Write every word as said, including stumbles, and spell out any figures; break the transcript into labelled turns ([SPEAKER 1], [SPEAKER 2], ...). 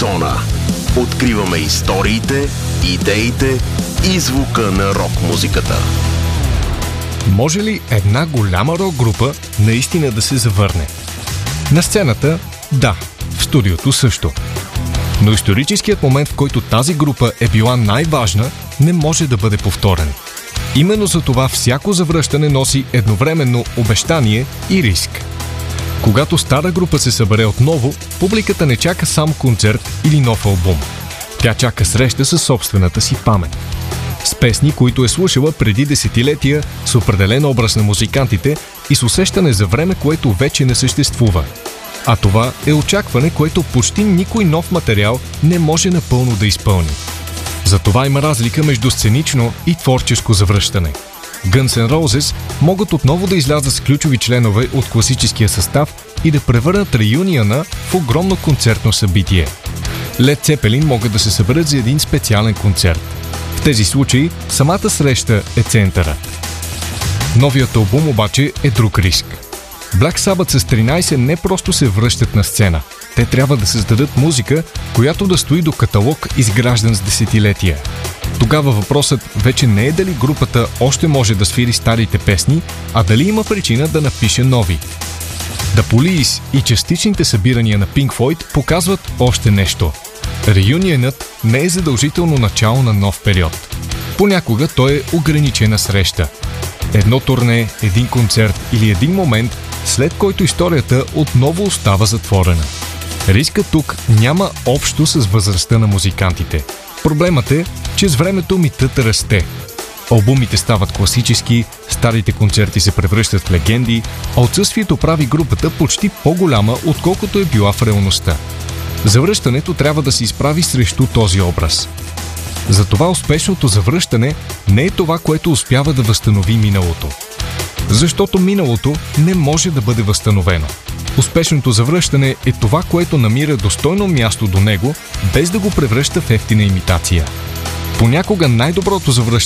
[SPEAKER 1] Зона. Откриваме историите, идеите и звука на рок-музиката.
[SPEAKER 2] Може ли една голяма рок-група наистина да се завърне? На сцената – да, в студиото също. Но историческият момент, в който тази група е била най-важна, не може да бъде повторен. Именно за това всяко завръщане носи едновременно обещание и риск. Когато стара група се събере отново, публиката не чака сам концерт или нов албум. Тя чака среща със собствената си памет. С песни, които е слушала преди десетилетия, с определен образ на музикантите и с усещане за време, което вече не съществува. А това е очакване, което почти никой нов материал не може напълно да изпълни. Затова има разлика между сценично и творческо завръщане. Guns N' Roses могат отново да излязат с ключови членове от класическия състав и да превърнат реюниона в огромно концертно събитие. Led Zeppelin могат да се съберат за един специален концерт. В тези случаи самата среща е центъра. Новият албум обаче е друг риск. Black Sabbath с тринайсет не просто се връщат на сцена. Те трябва да създадат музика, която да стои до каталог, изграждан с десетилетия. Тогава въпросът вече не е дали групата още може да свири старите песни, а дали има причина да напише нови. The Police и частичните събирания на Pink Floyd показват още нещо. Реюнионът не е задължително начало на нов период. Понякога той е ограничена среща. Едно турне, един концерт или един момент, след който историята отново остава затворена. Рискът тук няма общо с възрастта на музикантите. Проблемът е, че с времето митът расте. Албумите стават класически, старите концерти се превръщат в легенди, а отсъствието прави групата почти по-голяма, отколкото е била в реалността. Завръщането трябва да се изправи срещу този образ. Затова успешното завръщане не е това, което успява да възстанови миналото. Защото миналото не може да бъде възстановено. Успешното завръщане е това, което намира достойно място до него, без да го превръща в евтина имитация. Понякога най-доброто завръщане